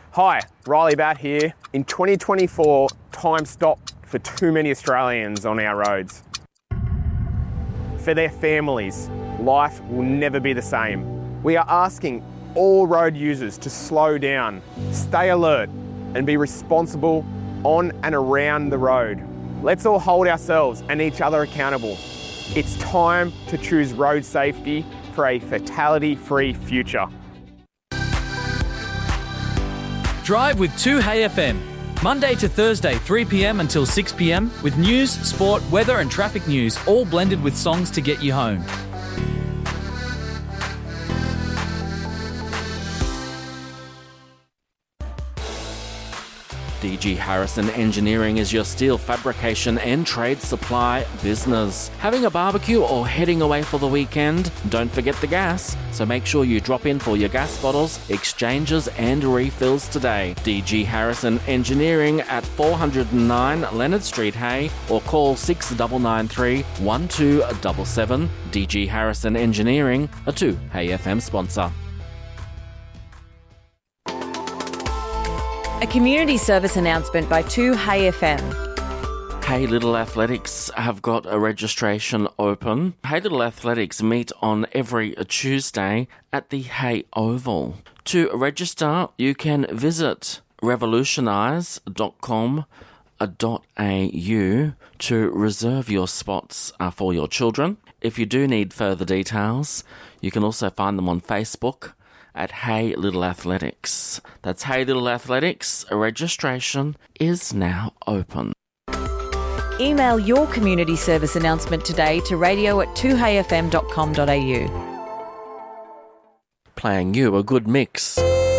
Hi, Riley Batt here. In 2024, time stopped for too many Australians on our roads. For their families, life will never be the same. We are asking all road users to slow down, stay alert, and be responsible on and around the road. Let's all hold ourselves and each other accountable. It's time to choose road safety for a fatality-free future. Drive with 2Hey FM. Monday to Thursday, 3 p.m. until 6 p.m. with news, sport, weather and traffic news, all blended with songs to get you home. DG Harrison Engineering is your steel fabrication and trade supply business. Having a barbecue or heading away for the weekend? Don't forget the gas, so make sure you drop in for your gas bottles, exchanges and refills today. DG Harrison Engineering at 409 Leonard Street, Hay, or call 6993 1277. DG Harrison Engineering, a 2Hey FM sponsor. A community service announcement by 2Hey FM. Hey Little Athletics have got a registration open. Hey Little Athletics meet on every Tuesday at the Hay Oval. To register, you can visit revolutionise.com.au to reserve your spots for your children. If you do need further details, you can also find them on Facebook at Hey Little Athletics. That's Hey Little Athletics. Registration is now open. Email your community service announcement today to radio@2heyfm.com.au. Playing you a good mix.